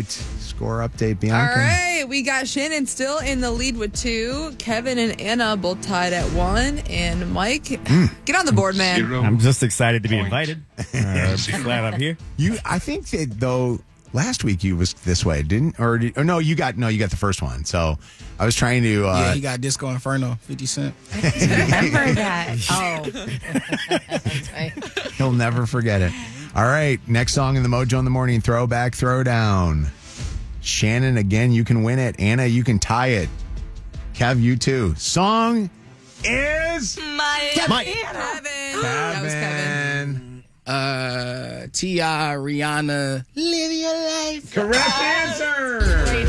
right. Score update, Bianca. All right, we got Shannon still in the lead with 2. Kevin and Anna both tied at 1. And Mike, get on the board, man. I'm just excited to be invited. Glad I'm here. I think that though last week you was this way, didn't? No, you got the first one. So I was trying to. Yeah, he got Disco Inferno, 50 Cent. Remember that? Oh, that's right. He'll never forget it. All right, next song in the Mojo in the Morning Throwback Throwdown. Shannon, again, you can win it. Anna, you can tie it. Kev, you too. Song is Mike. Kevin. That was Kevin. T.I., Rihanna, Live Your Life. correct answer.